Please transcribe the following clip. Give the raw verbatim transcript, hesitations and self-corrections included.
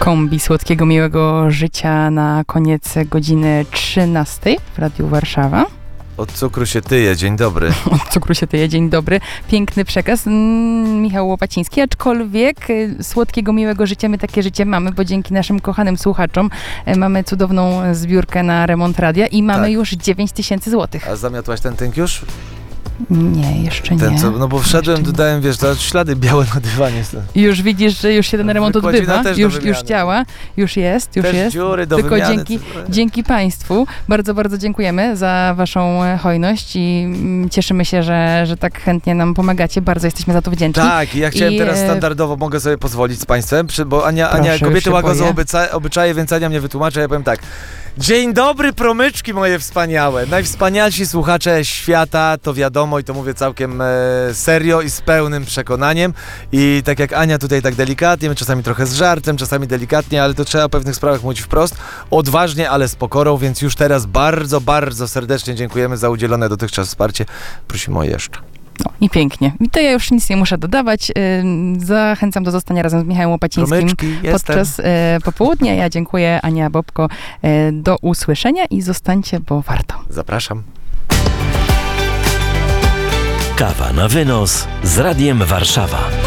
Kombi Słodkiego Miłego Życia na koniec godziny trzynastej w Radiu Warszawa. Od cukru się tyje, dzień dobry. Od cukru się tyje, dzień dobry. Piękny przekaz. Mm, Michał Łopaciński, aczkolwiek y, Słodkiego Miłego Życia my takie życie mamy, bo dzięki naszym kochanym słuchaczom y, mamy cudowną zbiórkę na remont radia i mamy Tak. już dziewięć tysięcy złotych. A zamiotłaś ten tynk już? Nie, jeszcze Ten nie. co, no bo wszedłem, Jeszcze nie. dodałem, wiesz, to ślady białe na dywanie. Już widzisz, że już się ten remont Wykładzina odbywa, też do już, już wymiany. działa, już jest, już Też jest. dziury do Tylko wymiany. dzięki, co- dzięki Państwu bardzo, bardzo dziękujemy za Waszą e, hojność i mm, cieszymy się, że, że tak chętnie nam pomagacie. Bardzo jesteśmy za to wdzięczni. Tak, i ja chciałem I, teraz e, standardowo, mogę sobie pozwolić z Państwem, przy, bo Ania, Proszę, Ania już kobiety się łagodzą boję. obyca, obyczaje, więc Ania mnie wytłumaczy, ja powiem tak. Dzień dobry, promyczki moje wspaniałe. Najwspanialsi słuchacze świata, to wiadomo i to mówię całkiem e, serio i z pełnym przekonaniem. I tak jak Ania tutaj tak delikatnie, my czasami trochę z żartem, czasami delikatnie, ale to trzeba o pewnych sprawach mówić wprost, odważnie, ale z pokorą, więc już teraz bardzo, bardzo serdecznie dziękujemy za udzielone dotychczas wsparcie. Prosimy o jeszcze. No, i pięknie. I to ja już nic nie muszę dodawać. Ym, Zachęcam do zostania razem z Michałem Łopacińskim Promyczki, jestem. podczas e, popołudnia. Ja dziękuję, Ania Bobko. E, do usłyszenia i zostańcie, bo warto. Zapraszam. Kawa na wynos z Radiem Warszawa.